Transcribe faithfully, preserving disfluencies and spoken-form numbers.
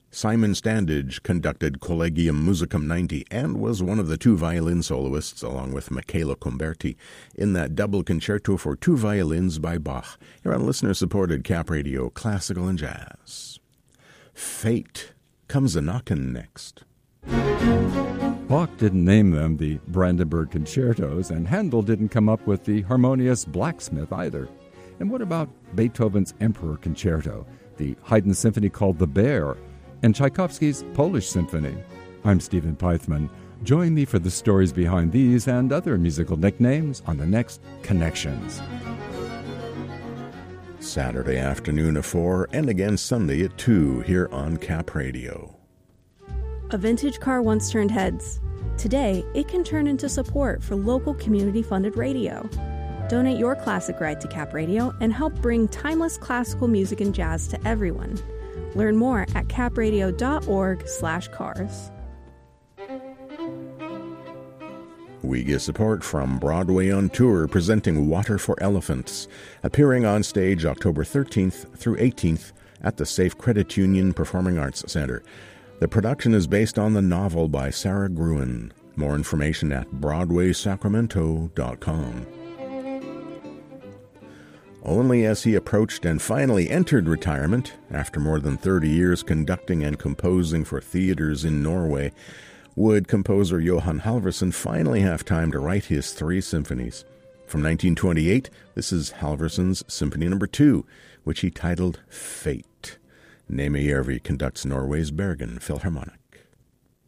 Simon Standage conducted Collegium Musicum ninety and was one of the two violin soloists, along with Michela Comberti, in that double concerto for two violins by Bach, here on listener-supported Cap Radio Classical and Jazz. Fate comes a-knockin' next. Bach didn't name them the Brandenburg Concertos, and Handel didn't come up with the harmonious Blacksmith either. And what about Beethoven's Emperor Concerto, the Haydn Symphony called The Bear, and Tchaikovsky's Polish Symphony? I'm Stephen Peithman. Join me for the stories behind these and other musical nicknames on the next Connections. Saturday afternoon at four and again Sunday at two here on Cap Radio. A vintage car once turned heads. Today, it can turn into support for local community-funded radio. Donate your classic ride to Cap Radio and help bring timeless classical music and jazz to everyone. Learn more at capradio.org slash cars. We get support from Broadway on Tour, presenting Water for Elephants, appearing on stage October thirteenth through eighteenth at the Safe Credit Union Performing Arts Center. The production is based on the novel by Sarah Gruen. More information at broadway sacramento dot com. Only as he approached and finally entered retirement, after more than thirty years conducting and composing for theaters in Norway, would composer Johan Halvorsen finally have time to write his three symphonies. From nineteen twenty-eight, this is Halvorsen's Symphony Number Two, which he titled Fate. Neme Järvi conducts Norway's Bergen Philharmonic.